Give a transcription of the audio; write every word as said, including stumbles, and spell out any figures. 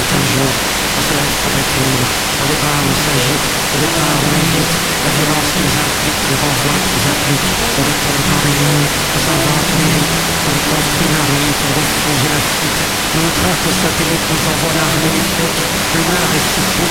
un jour, on se lève pour être libre. Au départ, on s'agite, au départ, on évite la violence qui nous implique, le renvoi qui nous implique. On détourne par des lignes, on s'invente, on évite, on construit un rite, le refuge et la fuite. Mais on craint que le satellite nous envoie l'armée des flics. L'humeur est si fluide